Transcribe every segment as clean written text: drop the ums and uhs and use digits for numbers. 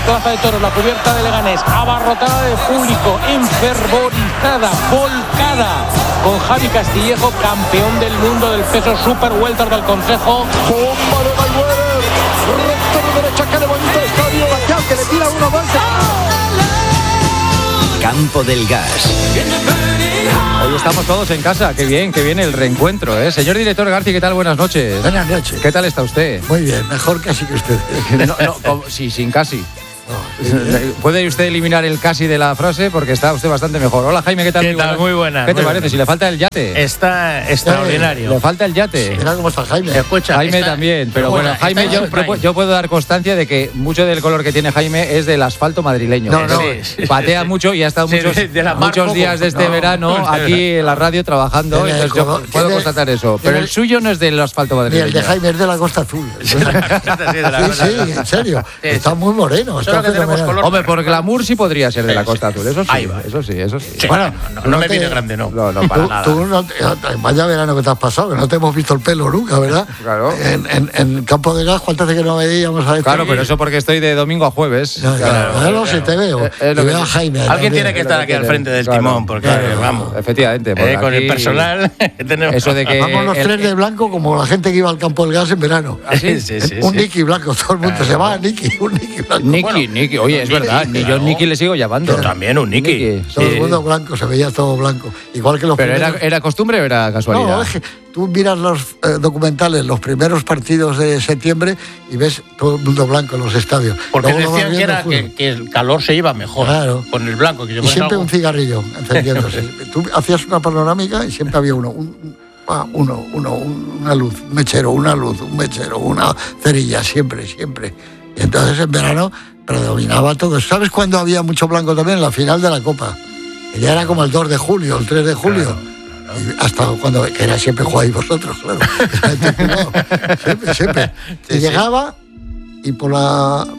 Plaza de Toros, la cubierta de Leganés, abarrotada de público, enfervorizada, volcada, con Javi Castillejo, campeón del mundo del peso super welter del Consejo. ¡Bomba de Mayweather! ¡Recto de derecha, qué bonito estadio! ¡Bastián, que le tira uno más! Campo del Gas. Hoy estamos todos en casa, qué bien el reencuentro, ¿eh? Señor director García, ¿qué tal? Buenas noches. Buenas noches. ¿Qué tal está usted? Muy bien, mejor casi que usted. Sí, sin casi. ¿Puede usted eliminar el casi de la frase? Porque está usted bastante mejor. Hola, Jaime, ¿qué tal? ¿Qué tal? Muy buena. ¿Qué te parece? Si le falta el yate. Está extraordinario. Le falta el yate. Mira cómo está Jaime. Escucha, Jaime está, también, pero bueno, Jaime, yo puedo dar constancia de que mucho del color que tiene Jaime es del asfalto madrileño. No, patea mucho y ha estado muchos días de este verano aquí en la radio trabajando, entonces yo puedo constatar eso. Pero el suyo no es del asfalto madrileño. Ni el de Jaime es de la Costa Azul. Sí, en serio. Está muy moreno. Está fenomenal. Hombre, por glamour sí podría ser de la Costa Azul, eso sí. Bueno, no me viene grande, no. No, para nada. Tú vaya verano que te has pasado, que no te hemos visto el pelo nunca, ¿verdad? Claro. En Campo de Gas, ¿cuánto hace que no veíamos a este? Claro, pero eso porque estoy de domingo a jueves. Claro, si te veo. Te veo a Jaime. Alguien tiene que estar aquí al frente del timón, porque vamos. Efectivamente. Con el personal tenemos. Eso de que vamos los tres de blanco como la gente que iba al Campo del Gas en verano. Sí. Un Nicky blanco, todo el mundo se llama Nicky, un Nicky blanco. Nicky, oye, es verdad, ni yo Nicky le sigo llamando. Yo también, un Nicky. Todo el mundo blanco, se veía todo blanco. Igual que los ¿Pero primeros... era costumbre o era casualidad? No, es que tú miras los documentales, los primeros partidos de septiembre y ves todo el mundo blanco en los estadios. Porque luego decían que el calor se iba mejor con el blanco. Que y siempre un cigarrillo encendiéndose. Tú hacías una panorámica y siempre había una luz, un mechero, una cerilla, siempre. Y entonces en verano predominaba todo. ¿Sabes cuándo había mucho blanco también? En la final de la Copa. Que ya era como el 2 de julio, el 3 de julio. Claro. Y hasta cuando, que era siempre jugáis vosotros, claro. siempre. Y llegaba y por las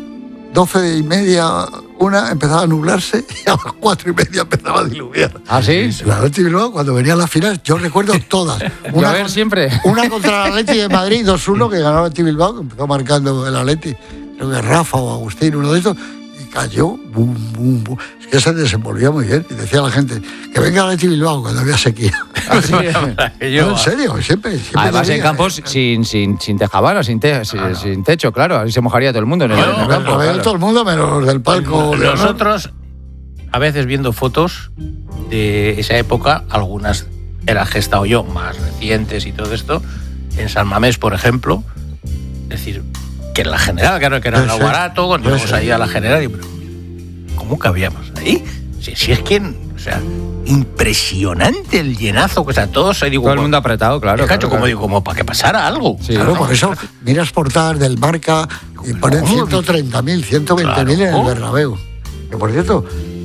12:30, 1 empezaba a nublarse y a las 4:30 empezaba a diluviar. ¿Ah, sí? La Atleti Bilbao, cuando venía a la final, yo recuerdo todas. Siempre. Una contra el Atleti de Madrid, 2-1, que ganó el Atleti Bilbao, que empezó marcando el Atleti. Creo que Rafa o Agustín, uno de estos, y cayó, bum. Es que se desenvolvía muy bien. Y decía a la gente, que venga el Atleti Bilbao cuando había sequía. Así en serio, siempre. Además en campos sin tejabana, sin techo, claro. Ahí se mojaría todo el mundo en el campo. Claro. Todo el mundo menos los del palco. Nosotros, a veces viendo fotos de esa época, algunas las que he estado yo, más recientes y todo esto, en San Mamés, por ejemplo, es decir, que en la General, claro, que era lo barato, cuando íbamos ahí a la General, y, ¿cómo cabíamos ahí? Si es que, o sea, impresionante el llenazo, o sea, todos ahí digo... Todo el mundo apretado, claro. Como para que pasara algo. Sí, claro, por eso miras portadas del Marca y ponen 130.000, 120.000 en el Bernabéu. Que por cierto...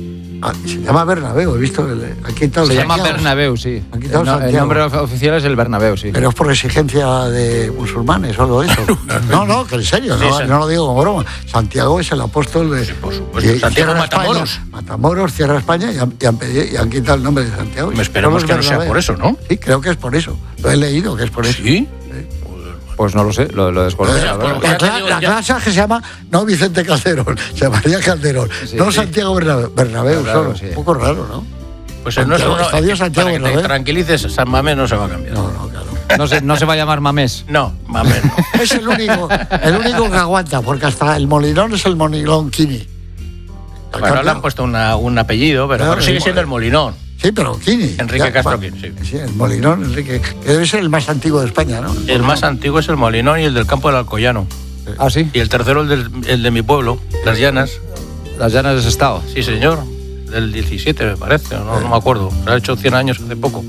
se llama Bernabéu, he visto. Se llama Bernabéu, sí. El nombre oficial es el Bernabéu, sí. Pero es por exigencia de musulmanes o algo de eso. No, que en serio, no lo digo como broma. Santiago es el apóstol de... Sí, por supuesto. Santiago Matamoros. Matamoros cierra España y han quitado el nombre de Santiago. Me esperemos que no sea por eso, ¿no? Sí, creo que es por eso. Lo he leído, que es por eso. ¿Sí? Pues no lo sé, lo desconozco. La clase que se llama, no Vicente Calderón, se llamaría Calderón, no Santiago Bernabéu, claro, solo. Sí. Un poco raro, ¿no? Pues no es uno, Santiago para que te tranquilices, San Mamés no se va a cambiar. No, claro. No se va a llamar Mamés. No, Mamés no. Es el único que aguanta, porque hasta el Molinón es el Molinón Quini. Bueno, le han puesto un apellido, pero sigue siendo el Molinón. Sí, pero Quini. Enrique Castro Quini, sí. Sí, el Molinón, Enrique, que debe ser el más antiguo de España, ¿no? El más antiguo es el Molinón y el del campo del Alcoyano. ¿Ah, sí? Y el tercero el de mi pueblo, Las Llanas. Las Llanas de Estado. Sí, señor. Del 17, me parece, no me acuerdo. Se ha hecho 100 años hace poco.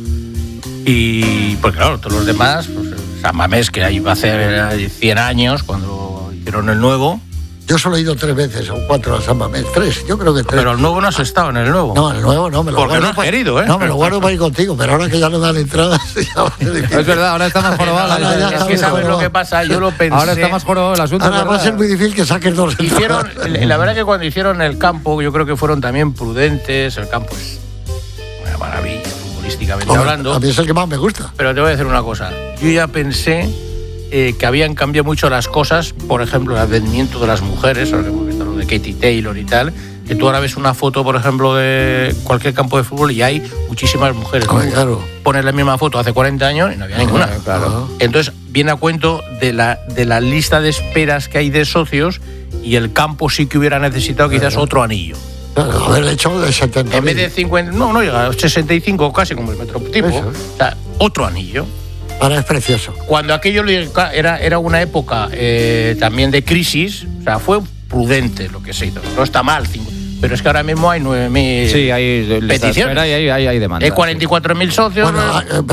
Y, pues claro, todos los demás, pues, San Mamés, que ahí va a hacer 100 años, cuando hicieron el nuevo. Yo solo he ido 3 veces o 4 a San Mamés, 3, yo creo que 3. Pero el nuevo no has estado en el nuevo. No, el nuevo no, me lo porque guardo. No has querido, ¿eh? No, me lo guardo para ir contigo, pero ahora que ya no dan entradas, ya va a ser difícil. Es verdad, ahora está más jorobado. Es que sabes lo que pasa, yo lo pensé. Ahora está más jorobado el asunto. Ahora va a ser muy difícil que saques 2 entradas. La verdad que cuando hicieron el campo, yo creo que fueron también prudentes. El campo es una maravilla, futbolísticamente hablando. A mí es el que más me gusta. Pero te voy a decir una cosa. Yo ya pensé que habían cambiado mucho las cosas, por ejemplo, el advenimiento de las mujeres, ahora que hemos visto lo de Katie Taylor y tal, que tú ahora ves una foto, por ejemplo, de cualquier campo de fútbol y hay muchísimas mujeres. Claro. Pones la misma foto hace 40 años y no había ninguna. Claro. Entonces viene a cuento de la lista de esperas que hay de socios, y el campo sí que hubiera necesitado quizás otro anillo. Claro, haber hecho de 70. En vez de 50, no llega a 65 casi como el Metrotipo. O sea, otro anillo. Ahora es precioso. Cuando aquello era una época también de crisis, o sea, fue prudente lo que se hizo. No está mal, pero es que ahora mismo hay 9.000 sí, hay peticiones. Hay demanda. Hay 44.000 socios. Bueno,